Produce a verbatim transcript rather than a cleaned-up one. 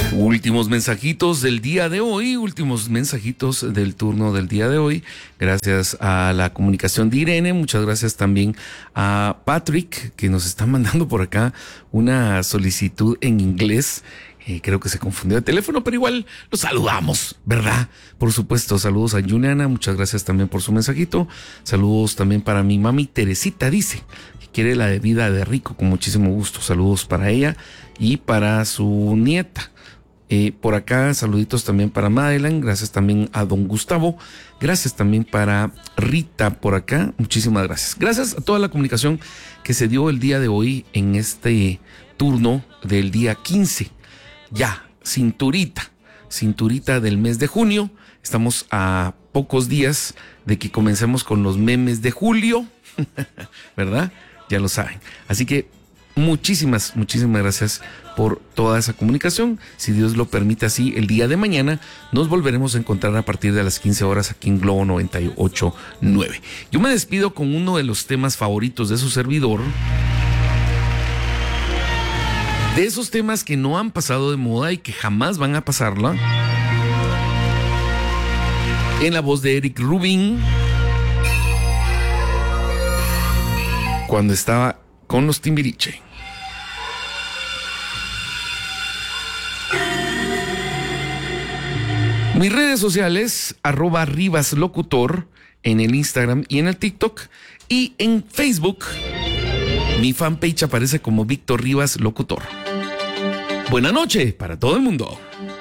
Últimos mensajitos del día de hoy, últimos mensajitos del turno del día de hoy. Gracias a la comunicación de Irene, muchas gracias también a Patrick, que nos está mandando por acá una solicitud en inglés. Eh, creo que se confundió de teléfono, pero igual lo saludamos, ¿verdad? Por supuesto, saludos a Juliana, muchas gracias también por su mensajito. Saludos también para mi mami Teresita, dice que quiere la de vida de rico, con muchísimo gusto. Saludos para ella y para su nieta. Eh, por acá, saluditos también para Madeline, gracias también a don Gustavo, gracias también para Rita por acá, muchísimas gracias. Gracias a toda la comunicación que se dio el día de hoy en este turno del día quince. Ya, cinturita, cinturita del mes de junio. Estamos a pocos días de que comencemos con los memes de julio, ¿verdad? Ya lo saben. Así que muchísimas, muchísimas gracias por toda esa comunicación. Si Dios lo permite así, el día de mañana nos volveremos a encontrar a partir de las quince horas aquí en Globo noventa y ocho punto nueve. Yo me despido con uno de los temas favoritos de su servidor. De esos temas que no han pasado de moda y que jamás van a pasarla. En la voz de Eric Rubin. Cuando estaba con los Timbiriche. Mis redes sociales, arroba Rivas Locutor, en el Instagram y en el TikTok. Y en Facebook, mi fanpage aparece como Víctor Rivas Locutor. Buena noche para todo el mundo.